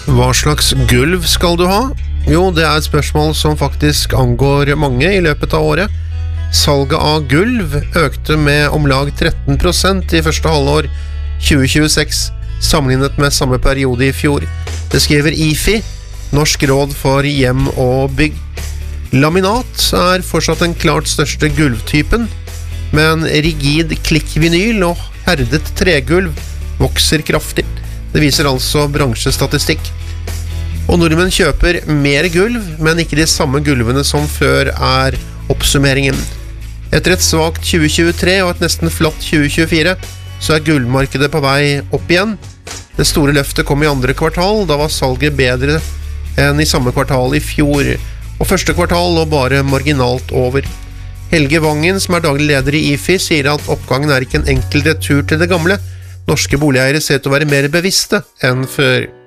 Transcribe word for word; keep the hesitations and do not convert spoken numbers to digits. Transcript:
Hva slags gulv skal du ha? Jo, det er et spørsmål som faktisk angår mange i løpet av året. Salget av gulv økte med om lag tretten prosent i første halvår tjue tjueseks, sammenlignet med samme periode i fjor. Det skriver I F I, Norsk råd for hjem og bygg. Laminat er fortsatt den klart største gulvtypen, men rigid klikkvinyl og herdet tregulv vokser kraftig. Det viser altså bransjestatistikk. Og nordmenn kjøper mer gulv, men ikke de samme gulvene som før er oppsummeringen. Etter et svagt tjue tjuetre og et nesten flatt tjue tjuefire, så er gulvmarkedet på vei opp igjen. Det store løftet kom i andre kvartal, da var salget bedre enn i samme kvartal i fjor, og første kvartal lå bare marginalt over. Helge Vangen, som er daglig leder i I F I, sier at oppgangen er ikke en enkel retur til det gamle. Norske boligeiere ser ut til å være mer bevisste enn før.